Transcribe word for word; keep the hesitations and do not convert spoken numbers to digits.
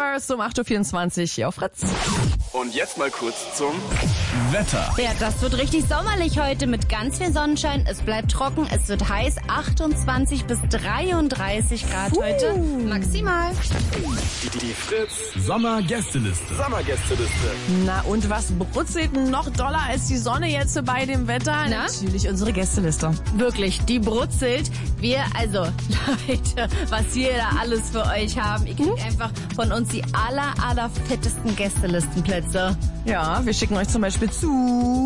Stars um acht Uhr vierundzwanzig hier auf Fritz. Und jetzt mal kurz zum Wetter. Ja, das wird richtig sommerlich heute mit ganz viel Sonnenschein. Es bleibt trocken, es wird heiß, achtundzwanzig bis dreiunddreißig Grad Puh. heute maximal. Die, die Fritz Sommergästeliste. Sommergästeliste. Na und was brutzelt noch doller als die Sonne jetzt bei dem Wetter? Na? Natürlich unsere Gästeliste. Wirklich, die brutzelt. Wir, also, Leute, was wir da alles für euch haben. Ihr kriegt einfach von uns die aller, aller fettesten Gästelistenplätze. Ja, wir schicken euch zum Beispiel zu